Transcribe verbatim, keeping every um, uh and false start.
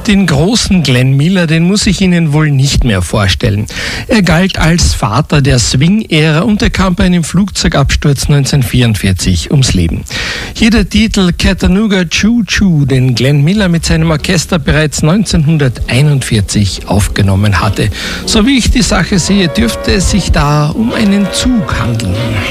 Den großen Glenn Miller, den muss ich Ihnen wohl nicht mehr vorstellen. Er galt als Vater der Swing-Ära und er kam bei einem Flugzeugabsturz neunzehnhundertvierundvierzig ums Leben. Hier der Titel Chattanooga Choo Choo, den Glenn Miller mit seinem Orchester bereits neunzehnhunderteinundvierzig aufgenommen hatte. So wie ich die Sache sehe, dürfte es sich da um einen Zug handeln.